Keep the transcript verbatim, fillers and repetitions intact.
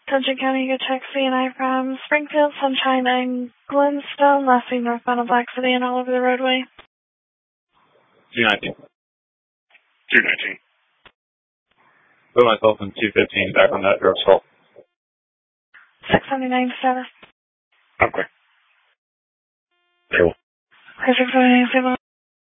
Central County, good taxi, and I from Springfield, Sunshine, and Glenstone, last seen northbound of Black City and all over the roadway. two nineteen. two nineteen. Put myself in two fifteen back on that drug assault. six seventy-nine status. Okay. Cool. six seventy-nine,